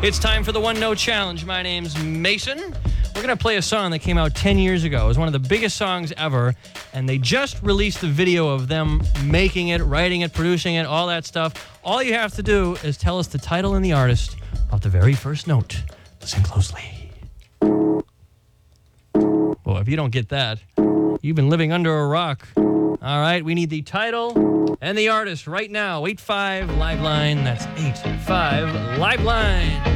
It's time for the One Note Challenge. My name's Mason. We're going to play a song that came out 10 years ago. It was one of the biggest songs ever, and they just released the video of them making it, writing it, producing it, all that stuff. All you have to do is tell us the title and the artist of the very first note. Listen closely. Well, if you don't get that, you've been living under a rock. All right, we need the title and the artist right now. 85 Liveline. That's 85 Liveline.